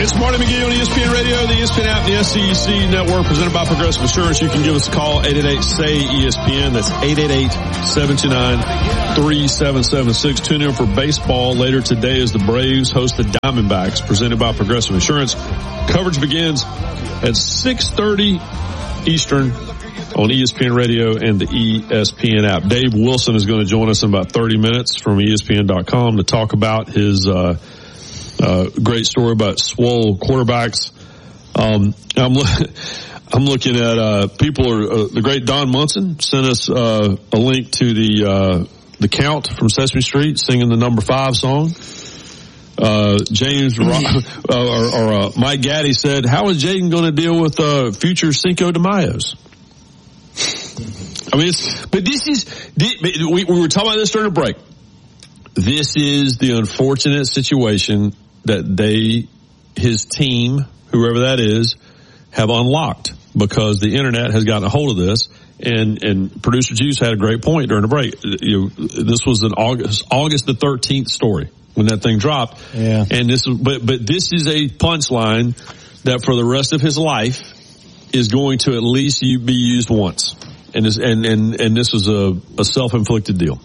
It's Marty McGee on ESPN Radio, the ESPN app, the SEC Network, presented by Progressive Insurance. You can give us a call, 888-SAY-ESPN. That's 888-729-3776. Tune in for baseball later today as the Braves host the Diamondbacks, presented by Progressive Insurance. Coverage begins at 6:30 Eastern on ESPN Radio and the ESPN app. Dave Wilson is going to join us in about 30 minutes from ESPN.com to talk about his great story about swole quarterbacks. I'm looking at people the great Don Munson sent us a link to the Count from Sesame Street singing the number 5 song. James Mike Gaddy said, "How is Jaden going to deal with future Cinco de Mayos?" I mean, we were talking about this during the break. This is the unfortunate situation that his team, whoever that is, have unlocked because the internet has gotten a hold of this. And producer Juice had a great point during the break. This was an August the 13th story when that thing dropped. Yeah. And this is, but this is a punchline that for the rest of his life is going to at least be used once. And this was a self-inflicted deal.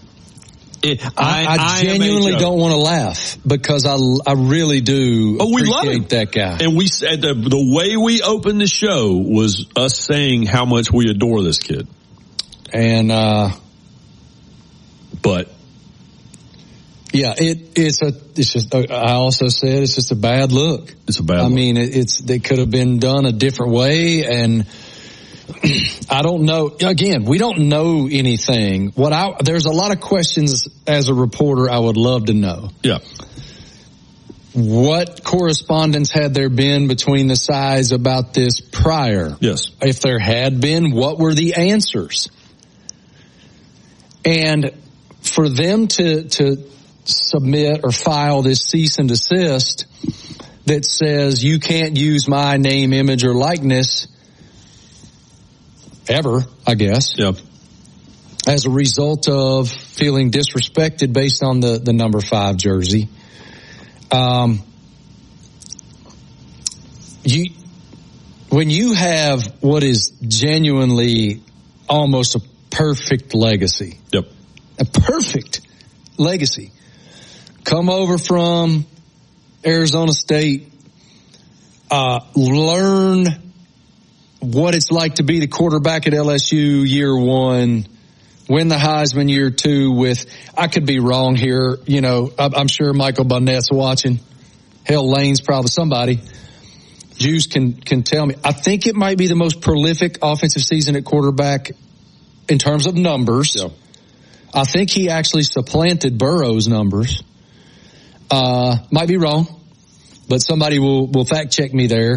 I genuinely don't want to laugh because I really do appreciate that guy. And we said the way we opened the show was us saying how much we adore this kid. And, but yeah, it's just, I also said it's just a bad look. It's a bad look. I mean, it could have been done a different way, and I don't know. Again, we don't know anything. There's a lot of questions as a reporter I would love to know. Yeah. What correspondence had there been between the sides about this prior? Yes. If there had been, what were the answers? And for them to submit or file this cease and desist that says you can't use my name, image, or likeness ever, I guess. Yep. As a result of feeling disrespected based on the number 5 jersey. When you have what is genuinely almost a perfect legacy. Yep. A perfect legacy. Come over from Arizona State, learn what it's like to be the quarterback at LSU year 1, win the Heisman year 2 with, I could be wrong here, I'm sure Michael Bunnett's watching. Hell, Lane's probably somebody. Juice can tell me. I think it might be the most prolific offensive season at quarterback in terms of numbers. Yeah. I think he actually supplanted Burrow's numbers. Might be wrong, but somebody will fact check me there.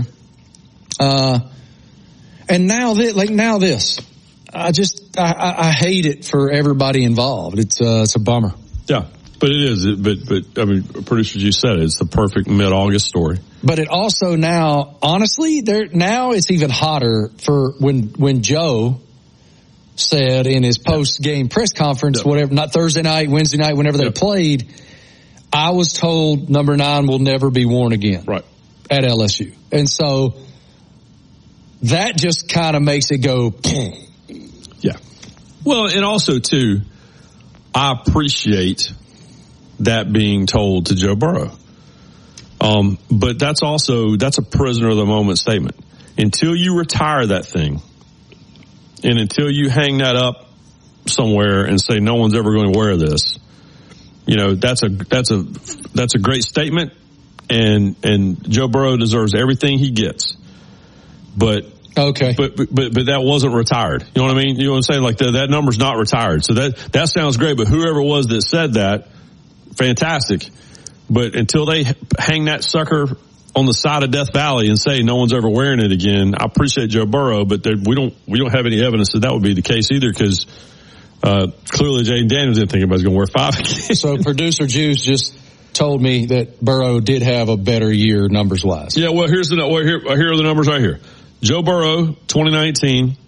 And now this, I hate it for everybody involved. It's a bummer. Yeah, but it is. But I mean, producers, you said it. It's the perfect mid-August story. But it also now, honestly, now it's even hotter for when Joe said in his post-game press conference, whatever, not Thursday night, Wednesday night, whenever they played, I was told number 9 will never be worn again. Right. At LSU. And so that just kind of makes it go. Yeah. Well, and also, too, I appreciate that being told to Joe Burrow. But that's a prisoner of the moment statement. Until you retire that thing, and until you hang that up somewhere and say no one's ever going to wear this, that's a great statement, and Joe Burrow deserves everything he gets. But okay, but that wasn't retired. You know what I mean? You know what I'm saying? Like that number's not retired. So that sounds great. But whoever it was that said that, fantastic. But until they hang that sucker on the side of Death Valley and say no one's ever wearing it again, I appreciate Joe Burrow, but we don't have any evidence that would be the case either, because clearly Jaden Daniels didn't think anybody's going to wear 5 again. So producer Juice just told me that Burrow did have a better year numbers wise. Yeah, well here are the numbers right here. Joe Burrow, 2019,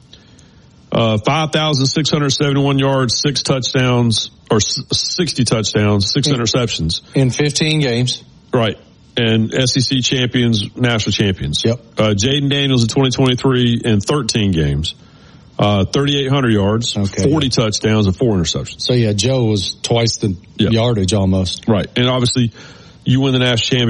5,671 yards, 6 touchdowns, or 60 touchdowns, 6 interceptions. In 15 games. Right. and SEC champions, national champions. Yep. Jaden Daniels in 2023 in 13 games, 3,800 yards, 40 touchdowns, and 4 interceptions. So, yeah, Joe was twice the yardage almost. Right. And obviously, you win the national championship.